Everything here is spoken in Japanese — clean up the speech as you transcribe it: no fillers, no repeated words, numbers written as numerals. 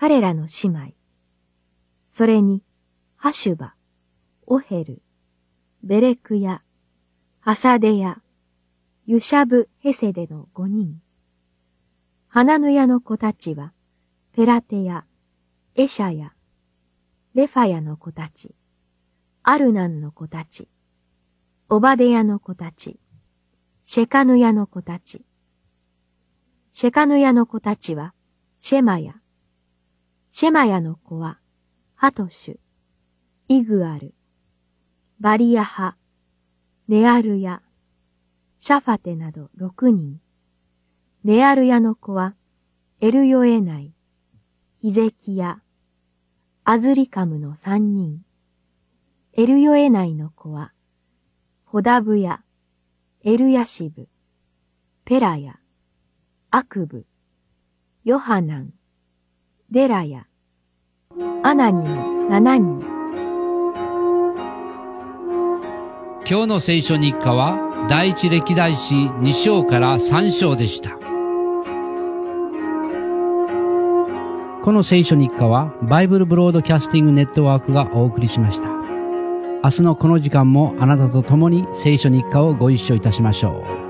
彼らの姉妹。それに、ハシュバ、オヘル、ベレクヤ、ハサデヤ、ユシャブ・ヘセデの5人。ハナヌヤの子たちは、ペラテヤ、エシャヤ、レファヤの子たち、アルナンの子たち、オバデヤの子たち、シェカヌヤの子たち。シェカヌヤの子たちは、シェマヤ。シェマヤの子は、ハトシュ、イグアル、バリヤハ、ネアルヤ、シャファテなど6人。ネアルヤの子は、エルヨエナイ、ヒゼキヤ、アズリカムの3人。エルヨエナイの子は、ホダブヤ、エルヤシブ、ペラヤ、アクブ、ヨハナン、デラヤ、アナニの7人。 今日の聖書日課は第一歴代史2章から3章でした。この聖書日課はバイブルブロードキャスティングネットワークがお送りしました。明日のこの時間もあなたと共に聖書日課をご一緒いたしましょう。